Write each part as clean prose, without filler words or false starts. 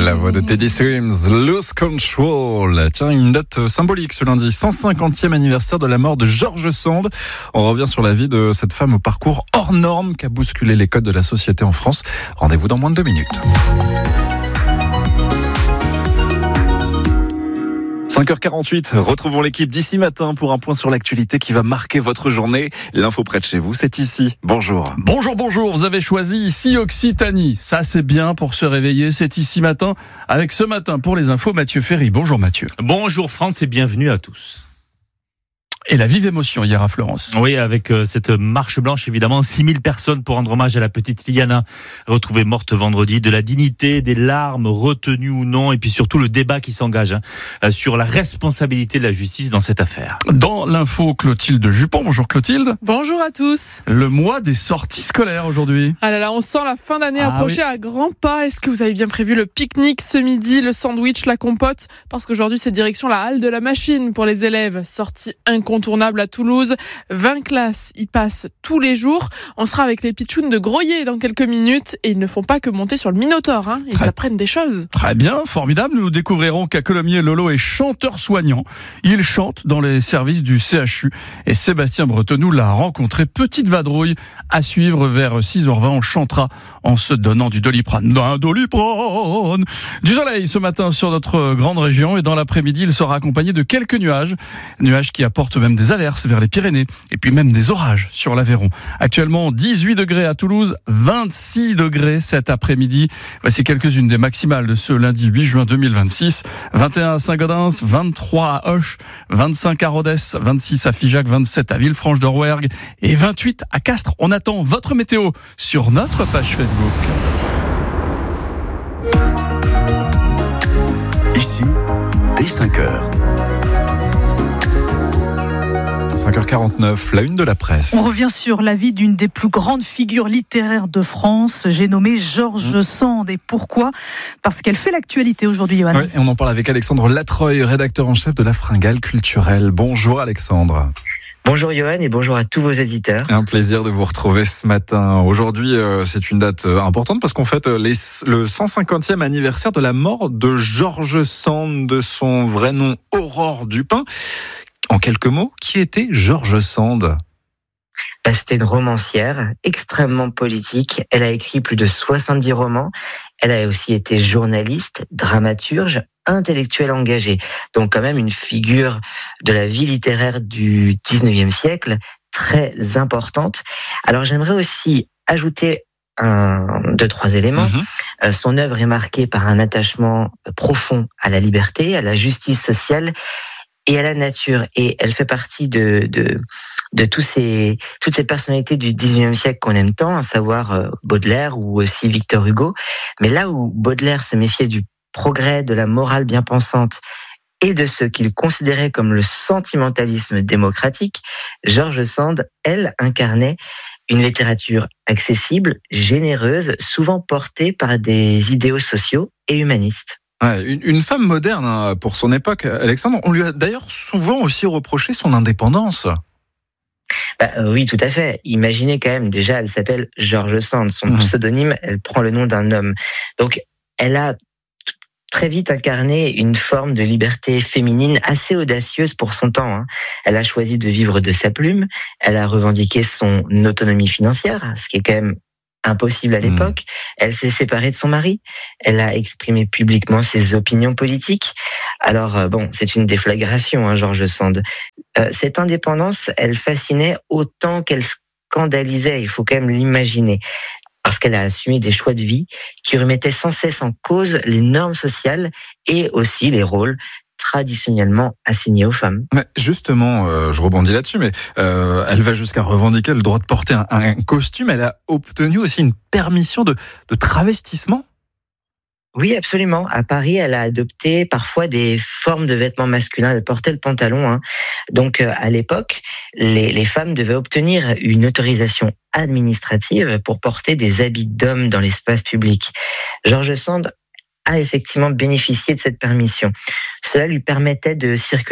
La voix de Teddy Swims, Lose Control. Tiens, une date symbolique ce lundi, 150e anniversaire de la mort de George Sand. On revient sur la vie de cette femme au parcours hors norme qui a bousculé les codes de la société en France. Rendez-vous dans moins de 2 minutes. 5h48, retrouvons l'équipe d'ici matin pour un point sur l'actualité qui va marquer votre journée. L'info près de chez vous, c'est ici. Bonjour. Bonjour, vous avez choisi ici Occitanie. Ça c'est bien pour se réveiller, c'est ici matin. Avec ce matin pour les infos, Mathieu Ferry. Bonjour Mathieu. Bonjour France et bienvenue à tous. Et la vive émotion hier à Florence. Oui, avec cette marche blanche, évidemment, 6000 personnes pour rendre hommage à la petite Liliana, retrouvée morte vendredi. De la dignité, des larmes, retenues ou non, et puis surtout le débat qui s'engage sur la responsabilité de la justice dans cette affaire. Dans l'info, Clotilde Jupon. Bonjour Clotilde. Bonjour à tous. Le mois des sorties scolaires aujourd'hui. Ah là là, on sent la fin d'année approcher à grands pas. Est-ce que vous avez bien prévu le pique-nique ce midi, le sandwich, la compote? Parce qu'aujourd'hui, c'est direction la halle de la machine pour les élèves. Sortie incontournable à Toulouse. 20 classes y passent tous les jours. On sera avec les pitchouns de Groyer dans quelques minutes et ils ne font pas que monter sur le Minotaure. Ils apprennent des choses. Très bien, formidable. Nous découvrirons qu'à Colomiers, Lolo est chanteur soignant. Il chante dans les services du CHU et Sébastien Bretonou l'a rencontré. Petite vadrouille à suivre vers 6h20. On chantera en se donnant du Doliprane. Un Doliprane. Du soleil ce matin sur notre grande région et dans l'après-midi, il sera accompagné de quelques nuages. Nuages qui apportent même des averses vers les Pyrénées et puis même des orages sur l'Aveyron. Actuellement 18 degrés à Toulouse, 26 degrés cet après-midi. Voici quelques-unes des maximales de ce lundi 8 juin 2026. 21 à Saint-Gaudens, 23 à Auch, 25 à Rodez, 26 à Figeac, 27 à Villefranche-de-Rouergue et 28 à Castres. On attend votre météo sur notre page Facebook. Ici, dès 5h. 5h49, la une de la presse. On revient sur la vie d'une des plus grandes figures littéraires de France. J'ai nommé George Sand. Et pourquoi ? Parce qu'elle fait l'actualité aujourd'hui, Johan. Oui, et on en parle avec Alexandre Latreuil, rédacteur en chef de la Fringale culturelle. Bonjour Alexandre. Bonjour Johan et bonjour à tous vos auditeurs. Un plaisir de vous retrouver ce matin. Aujourd'hui, c'est une date importante parce qu'on fête le 150e anniversaire de la mort de George Sand, de son vrai nom Aurore Dupin. En quelques mots, qui était George Sand ? C'était une romancière extrêmement politique. Elle a écrit plus de 70 romans. Elle a aussi été journaliste, dramaturge, intellectuelle engagée. Donc quand même une figure de la vie littéraire du 19e siècle très importante. Alors j'aimerais aussi ajouter 2-3 éléments. Son œuvre est marquée par un attachement profond à la liberté, à la justice sociale et à la nature. Et elle fait partie de toutes ces personnalités du 19e siècle qu'on aime tant, à savoir Baudelaire ou aussi Victor Hugo. Mais là où Baudelaire se méfiait du progrès, de la morale bien pensante et de ce qu'il considérait comme le sentimentalisme démocratique, George Sand, elle, incarnait une littérature accessible, généreuse, souvent portée par des idéaux sociaux et humanistes. Ouais, une femme moderne pour son époque, Alexandre. On lui a d'ailleurs souvent aussi reproché son indépendance. Oui, tout à fait. Imaginez quand même, déjà, elle s'appelle George Sand. Son pseudonyme, elle prend le nom d'un homme. Donc, elle a très vite incarné une forme de liberté féminine assez audacieuse pour son temps. Elle a choisi de vivre de sa plume. Elle a revendiqué son autonomie financière, ce qui est quand même impossible à l'époque. Elle s'est séparée de son mari. Elle a exprimé publiquement ses opinions politiques. Alors, c'est une déflagration, George Sand. Cette indépendance, elle fascinait autant qu'elle scandalisait. Il faut quand même l'imaginer. Parce qu'elle a assumé des choix de vie qui remettaient sans cesse en cause les normes sociales et aussi les rôles traditionnellement assignés aux femmes. Justement, je rebondis là-dessus, mais elle va jusqu'à revendiquer le droit de porter un costume. Elle a obtenu aussi une permission de travestissement. Oui, absolument. À Paris, elle a adopté parfois des formes de vêtements masculins. Elle portait le pantalon. Donc, à l'époque, les femmes devaient obtenir une autorisation administrative pour porter des habits d'hommes dans l'espace public. George Sand a effectivement bénéficié de cette permission. Cela lui permettait de circuler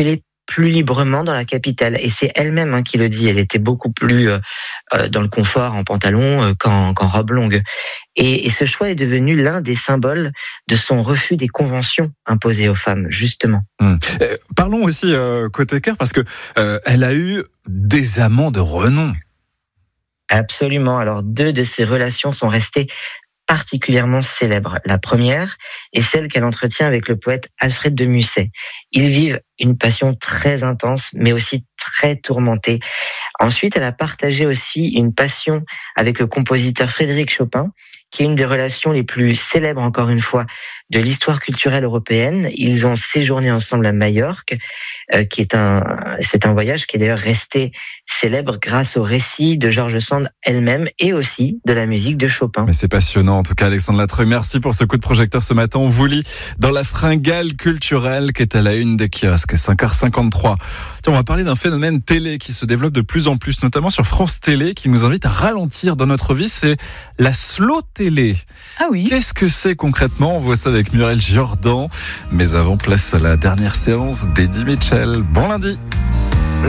plus librement dans la capitale. Et c'est elle-même qui le dit. Elle était beaucoup plus dans le confort en pantalon qu'en robe longue. Et ce choix est devenu l'un des symboles de son refus des conventions imposées aux femmes, justement. Parlons aussi côté cœur, parce que elle a eu des amants de renom. Absolument. Alors, 2 de ces relations sont restées particulièrement célèbres. La première est celle qu'elle entretient avec le poète Alfred de Musset. Ils vivent une passion très intense, mais aussi très tourmentée. Ensuite, elle a partagé aussi une passion avec le compositeur Frédéric Chopin, qui est une des relations les plus célèbres, encore une fois, de l'histoire culturelle européenne. Ils ont séjourné ensemble à Majorque, c'est un voyage qui est d'ailleurs resté célèbre grâce au récit de George Sand elle-même et aussi de la musique de Chopin. Mais c'est passionnant, en tout cas, Alexandre Latreuil. Merci pour ce coup de projecteur ce matin. On vous lit dans la fringale culturelle qui est à la une des kiosques, 5h53. Tiens, on va parler d'un phénomène télé qui se développe de plus en plus, notamment sur France Télé, qui nous invite à ralentir dans notre vie. C'est la slow télé. Ah oui. Qu'est-ce que c'est concrètement? On voit ça avec Muriel Jordan. Mais avant, place à la dernière séance d'Eddie Mitchell. Bon lundi.